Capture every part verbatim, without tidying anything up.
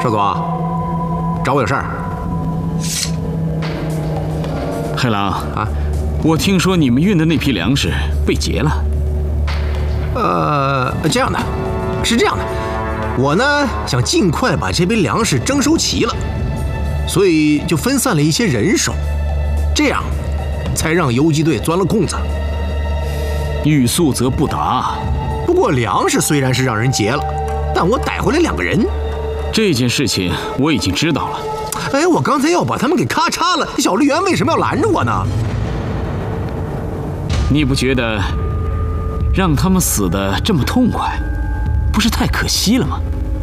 邵总，找我有事儿。 海狼啊， 我听说你们运的那批粮食被劫了。 呃，这样的，是这样的，我呢想尽快把这批粮食征收齐了，所以就分散了一些人手，这样才让游击队钻了空子。 欲速则不达。 不过粮食虽然是让人劫了，但我逮回来两个人。 这件事情我已经知道了。 哎，我刚才要把他们给咔嚓了，小绿园为什么要拦着我呢？ 你不觉得让他们死得这么痛快，不是太可惜了吗？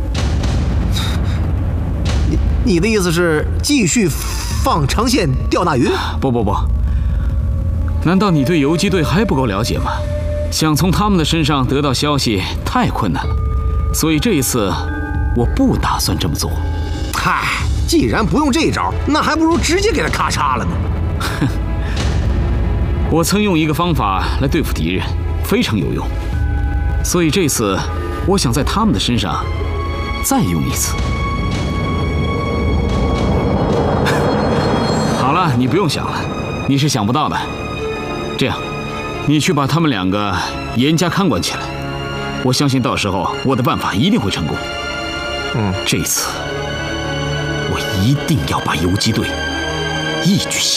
你你的意思是继续放长线钓大鱼？ 不不不，难道你对游击队还不够了解吗？想从他们的身上得到消息太困难了，所以这一次我不打算这么做。 嗨，既然不用这一招，那还不如直接给他咔嚓了呢。 哼，我曾用一个方法来对付敌人，非常有用，所以这次我想在他们的身上再用一次。好了，你不用想了，你是想不到的。这样，你去把他们两个严加看管起来，我相信到时候我的办法一定会成功。 嗯， 这一次我一定要把游击队一举消灭。